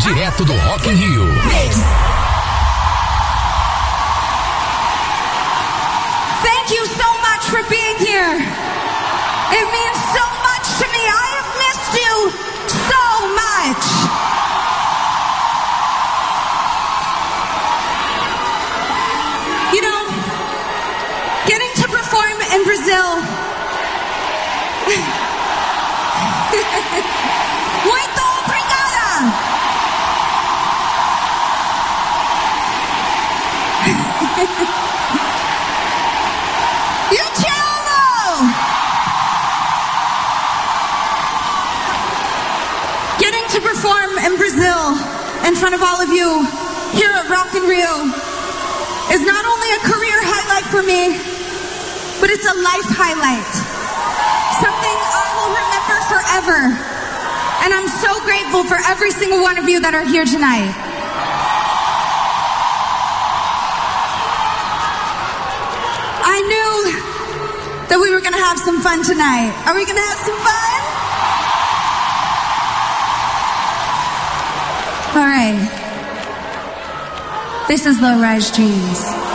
direto do Rock in Rio. Thank you so much for being here. It means so much to me. I have missed you so much. You know, getting to perform in Brazil. Muito obrigada. Eu te amo. Getting to perform in Brazil in front of all of you here at Rock in Rio is not only a career highlight for me, but it's a life highlight. Something I will remember forever. And I'm so grateful for every single one of you that are here tonight. I knew that we were going to have some fun tonight. Are we going to have some fun? All right. This is Low Rise Jeans.